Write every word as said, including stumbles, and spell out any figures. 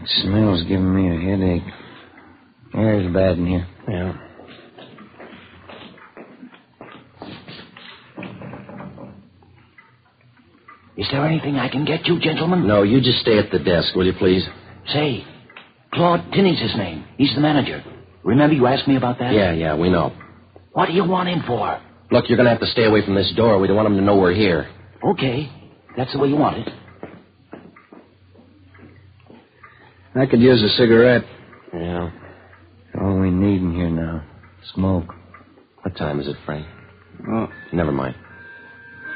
Smell's giving me a headache. Air's bad in here. Yeah. Is there anything I can get you, gentlemen? No, you just stay at the desk, will you, please? Say, Claude Tinney's his name. He's the manager. Remember you asked me about that? Yeah, yeah, we know. What do you want him for? Look, you're going to have to stay away from this door. We don't want him to know we're here. Okay. That's the way you want it. I could use a cigarette. Yeah. All we need in here now. Smoke. What time is it, Frank? Oh. Never mind.